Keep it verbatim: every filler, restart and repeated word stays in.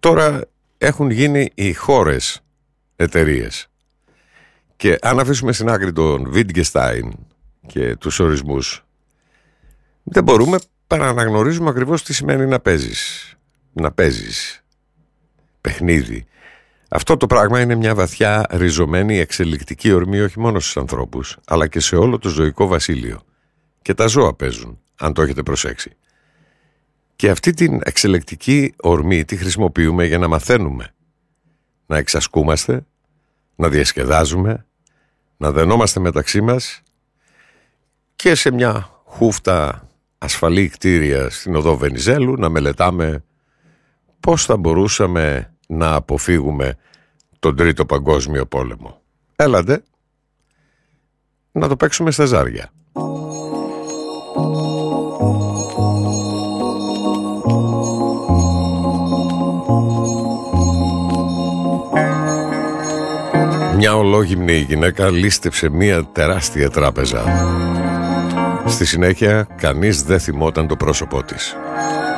τώρα έχουν γίνει οι χώρες εταιρείες. Και αν αφήσουμε στην άκρη τον Wittgenstein και τους ορισμούς, δεν μπορούμε παρά να αναγνωρίζουμε ακριβώς τι σημαίνει να παίζεις. Να παίζεις παιχνίδι. Αυτό το πράγμα είναι μια βαθιά ριζωμένη εξελικτική ορμή όχι μόνο στους ανθρώπους, αλλά και σε όλο το ζωικό βασίλειο. Και τα ζώα παίζουν, αν το έχετε προσέξει. Και αυτή την εξελικτική ορμή τη χρησιμοποιούμε για να μαθαίνουμε, να εξασκούμαστε, να διασκεδάζουμε, να δενόμαστε μεταξύ μας και σε μια χούφτα ασφαλή κτίρια στην οδό Βενιζέλου να μελετάμε πώς θα μπορούσαμε να αποφύγουμε τον Τρίτο Παγκόσμιο Πόλεμο. Έλατε να το παίξουμε στα ζάρια. Μια ολόγυμνη γυναίκα λίστεψε μια τεράστια τράπεζα. Στη συνέχεια κανείς δεν θυμόταν το πρόσωπό της.